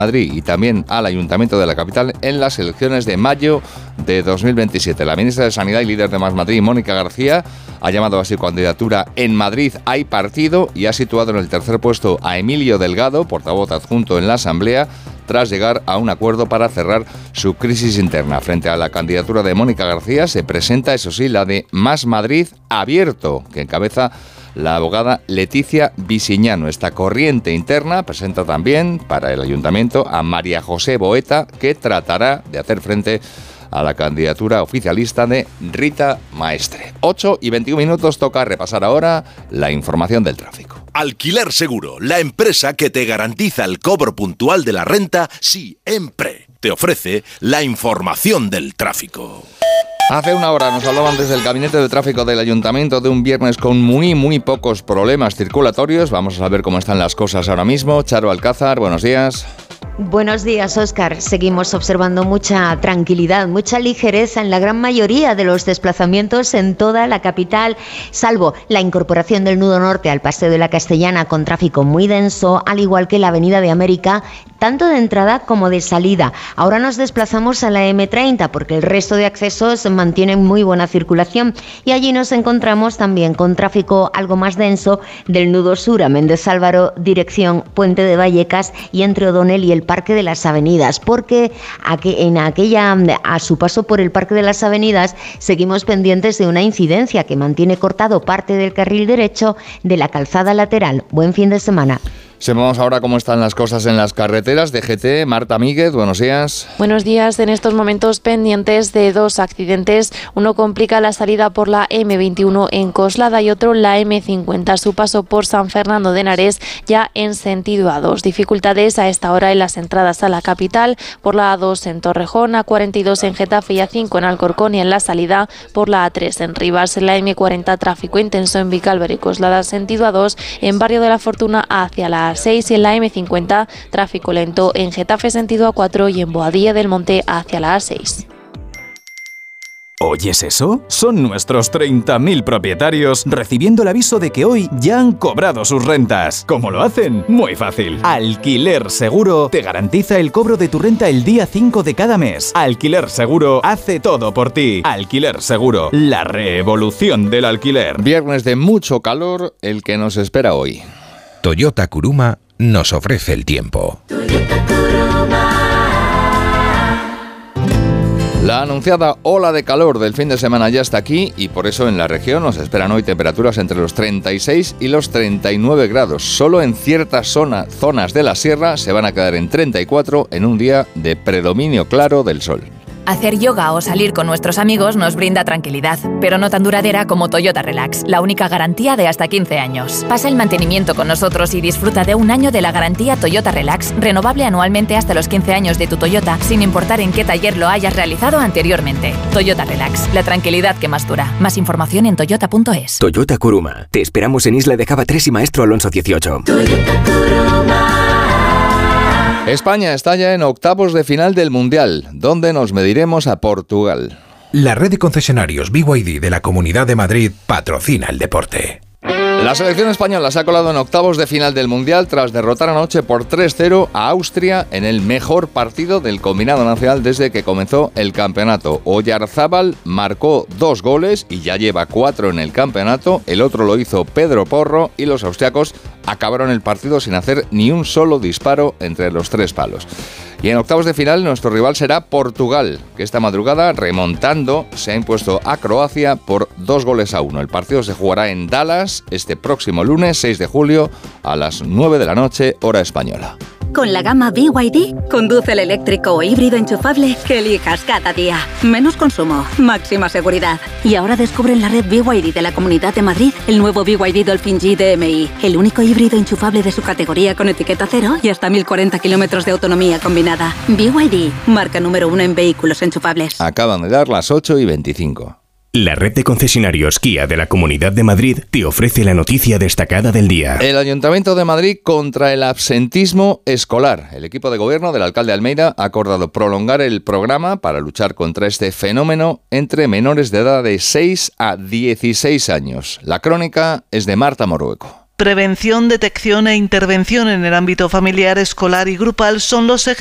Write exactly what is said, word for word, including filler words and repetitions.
Madrid y también al Ayuntamiento de la capital en las elecciones de mayo de dos mil veintisiete. La ministra de Sanidad y líder de Más Madrid, Mónica García, ha llamado a su candidatura En Madrid hay partido y ha situado en el tercer puesto a Emilio Delgado, portavoz adjunto en la Asamblea, tras llegar a un acuerdo para cerrar su crisis interna. Frente a la candidatura de Mónica García se presenta, eso sí, la de Más Madrid Abierto, que encabeza la abogada Leticia Visiñano. Esta corriente interna presenta también para el ayuntamiento a María José Boeta, que tratará de hacer frente a la candidatura oficialista de Rita Maestre. ocho y veintiún minutos, toca repasar ahora la información del tráfico. Alquiler Seguro, la empresa que te garantiza el cobro puntual de la renta siempre. Te ofrece la información del tráfico. Hace una hora nos hablaban desde el Gabinete de Tráfico del Ayuntamiento de un viernes con muy, muy pocos problemas circulatorios. Vamos a saber cómo están las cosas ahora mismo. Charo Alcázar, buenos días. Buenos días, Óscar. Seguimos observando mucha tranquilidad, mucha ligereza en la gran mayoría de los desplazamientos en toda la capital, salvo la incorporación del nudo norte al Paseo de la Castellana con tráfico muy denso, al igual que la Avenida de América, tanto de entrada como de salida. Ahora nos desplazamos a la eme treinta porque el resto de accesos mantienen muy buena circulación y allí nos encontramos también con tráfico algo más denso del nudo sur a Méndez Álvaro, dirección Puente de Vallecas y entre O'Donnell y el Parque de las Avenidas, porque en aquella, a su paso por el Parque de las Avenidas seguimos pendientes de una incidencia que mantiene cortado parte del carril derecho de la calzada lateral. Buen fin de semana. Sabemos ahora cómo están las cosas en las carreteras. D G T, Marta Míguez, buenos días. Buenos días. En estos momentos pendientes de dos accidentes. Uno complica la salida por la eme veintiuno en Coslada y otro la eme cincuenta, su paso por San Fernando de Henares, ya en sentido A dos. Dificultades a esta hora en las entradas a la capital, por la A dos en Torrejón, A cuarenta y dos en Getafe y A cinco en Alcorcón, y en la salida por la A tres en Rivas. En la eme cuarenta, tráfico intenso en Vicálvaro y Coslada, sentido A dos, en Barrio de la Fortuna hacia la A seis, y en la eme cincuenta, tráfico lento en Getafe sentido A cuatro y en Boadilla del Monte hacia la A seis. ¿Oyes eso? Son nuestros treinta mil propietarios recibiendo el aviso de que hoy ya han cobrado sus rentas. ¿Cómo lo hacen? Muy fácil. Alquiler Seguro te garantiza el cobro de tu renta el día cinco de cada mes. Alquiler Seguro hace todo por ti. Alquiler Seguro, la revolución del alquiler. Viernes de mucho calor, el que nos espera hoy. Toyota Kuruma nos ofrece el tiempo. Toyota Kuruma. La anunciada ola de calor del fin de semana ya está aquí y por eso en la región nos esperan hoy temperaturas entre los treinta y seis y los treinta y nueve grados. Solo en ciertas zona, zonas de la sierra se van a quedar en treinta y cuatro en un día de predominio claro del sol. Hacer yoga o salir con nuestros amigos nos brinda tranquilidad, pero no tan duradera como Toyota Relax, la única garantía de hasta quince años. Pasa el mantenimiento con nosotros y disfruta de un año de la garantía Toyota Relax, renovable anualmente hasta los quince años de tu Toyota, sin importar en qué taller lo hayas realizado anteriormente. Toyota Relax, la tranquilidad que más dura. Más información en toyota punto es. Toyota Kuruma. Te esperamos en Isla de Java tres y Maestro Alonso dieciocho. Toyota Kuruma. España está ya en octavos de final del Mundial, donde nos mediremos a Portugal. La red de concesionarios B Y D de la Comunidad de Madrid patrocina el deporte. La selección española se ha colado en octavos de final del Mundial tras derrotar anoche por tres cero a Austria en el mejor partido del combinado nacional desde que comenzó el campeonato. Oyarzábal marcó dos goles y ya lleva cuatro en el campeonato. El otro lo hizo Pedro Porro y los austriacos acabaron el partido sin hacer ni un solo disparo entre los tres palos. Y en octavos de final nuestro rival será Portugal, que esta madrugada, remontando, se ha impuesto a Croacia por dos goles a uno. El partido se jugará en Dallas este próximo lunes, seis de julio, a las nueve de la noche, hora española. Con la gama B Y D, conduce el eléctrico o híbrido enchufable que elijas cada día. Menos consumo, máxima seguridad. Y ahora descubre en la red B Y D de la Comunidad de Madrid el nuevo B Y D Dolphin G D M I, el único híbrido enchufable de su categoría con etiqueta cero y hasta mil cuarenta kilómetros de autonomía combinada. B Y D, marca número uno en vehículos enchufables. Acaban de dar las ocho y veinticinco. La red de concesionarios Kia de la Comunidad de Madrid te ofrece la noticia destacada del día. El Ayuntamiento de Madrid contra el absentismo escolar. El equipo de gobierno del alcalde Almeida ha acordado prolongar el programa para luchar contra este fenómeno entre menores de edad de seis a dieciséis años. La crónica es de Marta Morueco. Prevención, detección e intervención en el ámbito familiar, escolar y grupal son los ejes